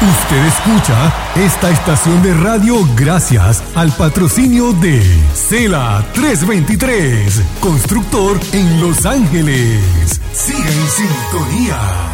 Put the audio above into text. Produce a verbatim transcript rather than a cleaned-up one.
Usted escucha esta estación de radio gracias al patrocinio de Cela trescientos veintitrés, constructor en Los Ángeles. Siga en sintonía.